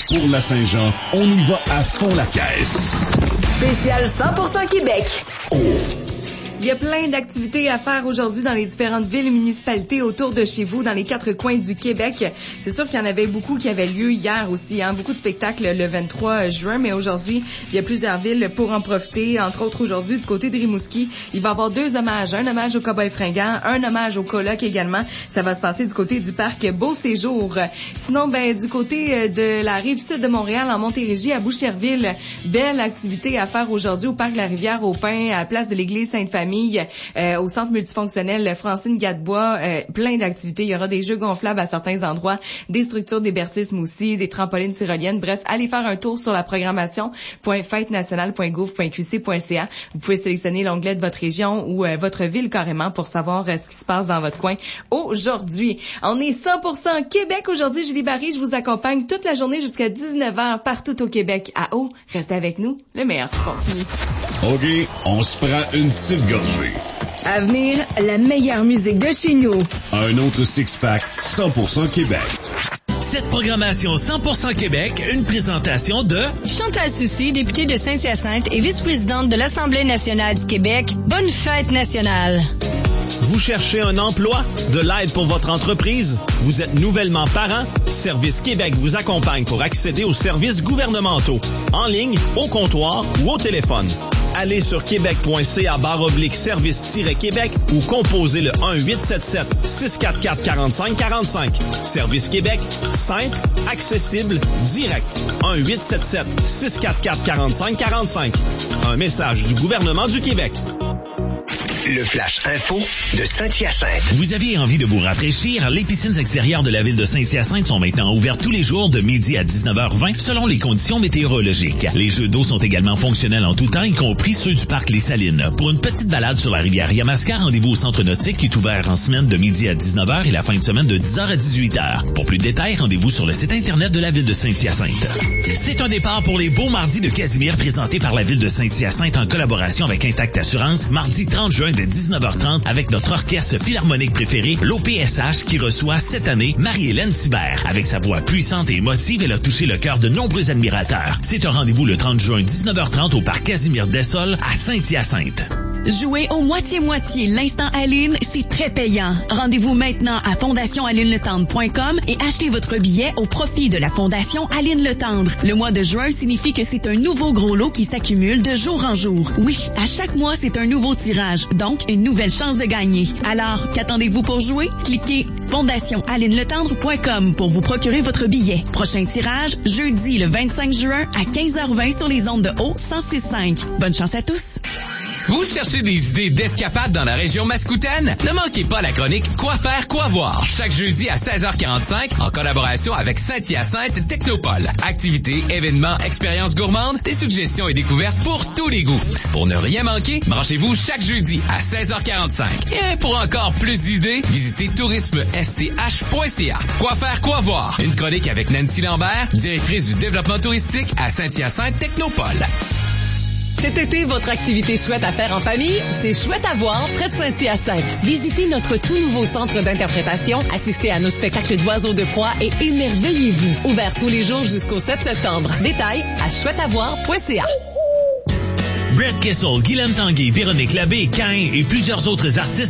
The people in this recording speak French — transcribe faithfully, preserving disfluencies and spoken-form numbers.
Pour la Saint-Jean, on y va à fond la caisse. Spécial cent pour cent Québec. Oh! Il y a plein d'activités à faire aujourd'hui dans les différentes villes et municipalités autour de chez vous, dans les quatre coins du Québec. C'est sûr qu'il y en avait beaucoup qui avaient lieu hier aussi, hein. Beaucoup de spectacles le vingt-trois juin, mais aujourd'hui, il y a plusieurs villes pour en profiter. Entre autres, aujourd'hui, du côté de Rimouski, il va y avoir deux hommages. Un hommage au Cowboy fringant, un hommage au Coloc également. Ça va se passer du côté du parc Beau Séjour. Sinon, ben, du côté de la rive sud de Montréal, en Montérégie, à Boucherville, belle activité à faire aujourd'hui au parc de la Rivière-au-Pin, à la place de l'église Sainte-Famille. Euh, au centre multifonctionnel Francine Gadebois, euh, plein d'activités. Il y aura des jeux gonflables à certains endroits, des structures d'hébertisme aussi, des trampolines tyroliennes. Bref, allez faire un tour sur la programmation fête nationale point gouv point q c point c a. Vous pouvez sélectionner l'onglet de votre région ou euh, votre ville carrément pour savoir euh, ce qui se passe dans votre coin aujourd'hui. On est cent pour cent Québec aujourd'hui. Julie Barry, je vous accompagne toute la journée jusqu'à dix-neuf heures partout au Québec. À eau, restez avec nous. Le meilleur se continue. OK, on se prend une petite gorgée. À venir, la meilleure musique de chez nous. Un autre six-pack cent pour cent Québec. Cette programmation cent pour cent Québec, une présentation de Chantal Soucy, députée de Saint-Hyacinthe et vice-présidente de l'Assemblée nationale du Québec. Bonne fête nationale! Vous cherchez un emploi? De l'aide pour votre entreprise? Vous êtes nouvellement parent? Service Québec vous accompagne pour accéder aux services gouvernementaux, en ligne, au comptoir ou au téléphone. Allez sur québec.ca barre oblique service-québec ou composez le un huit sept sept six quatre quatre quarante-cinq quarante-cinq. Service Québec, simple, accessible, direct. un huit sept sept six quatre quatre quarante-cinq quarante-cinq. Un message du gouvernement du Québec. Le Flash Info de Saint-Hyacinthe. Vous aviez envie de vous rafraîchir? Les piscines extérieures de la ville de Saint-Hyacinthe sont maintenant ouvertes tous les jours de midi à dix-neuf heures vingt selon les conditions météorologiques. Les jeux d'eau sont également fonctionnels en tout temps, y compris ceux du parc Les Salines. Pour une petite balade sur la rivière Yamaska, rendez-vous au centre nautique qui est ouvert en semaine de midi à dix-neuf heures et la fin de semaine de dix heures à dix-huit heures. Pour plus de détails, rendez-vous sur le site internet de la ville de Saint-Hyacinthe. C'est un départ pour les beaux mardis de Casimir présenté par la ville de Saint-Hyacinthe en collaboration avec Intact Assurance, mardi trente juin dès dix-neuf heures trente avec notre orchestre philharmonique préféré, l'O P S H, qui reçoit cette année Marie-Hélène Thibert. Avec sa voix puissante et émotive, elle a touché le cœur de nombreux admirateurs. C'est un rendez-vous le trente juin, dix-neuf heures trente au parc Casimir Dessol à Saint-Hyacinthe. Jouer au moitié-moitié l'instant Aline, c'est très payant. Rendez-vous maintenant à fondation aline le tendre point com et achetez votre billet au profit de la Fondation Aline Le Tendre. Le mois de juin signifie que c'est un nouveau gros lot qui s'accumule de jour en jour. Oui, à chaque mois, c'est un nouveau tirage, donc une nouvelle chance de gagner. Alors, qu'attendez-vous pour jouer? Cliquez fondation aline le tendre point com pour vous procurer votre billet. Prochain tirage, jeudi le vingt-cinq juin à quinze heures vingt sur les ondes de Haut cent six virgule cinq. Bonne chance à tous! Vous cherchez des idées d'escapade dans la région mascoutaine? Ne manquez pas la chronique Quoi faire, quoi voir, chaque jeudi à seize heures quarante-cinq en collaboration avec Saint-Hyacinthe Technopole. Activités, événements, expériences gourmandes, des suggestions et découvertes pour tous les goûts. Pour ne rien manquer, branchez-vous chaque jeudi à seize heures quarante-cinq. Et pour encore plus d'idées, visitez tourisme s t h point c a. Quoi faire, quoi voir, une chronique avec Nancy Lambert, directrice du développement touristique à Saint-Hyacinthe Technopole. Cet été, votre activité chouette à faire en famille, c'est Chouette à voir près de Saint-Hyacinthe. Visitez notre tout nouveau centre d'interprétation, assistez à nos spectacles d'oiseaux de proie et émerveillez-vous. Ouvert tous les jours jusqu'au sept septembre. Détails à chouette à voir point c a. Brett Kessel, Guylaine Tanguay, Véronique Labbé, Cain et plusieurs autres artistes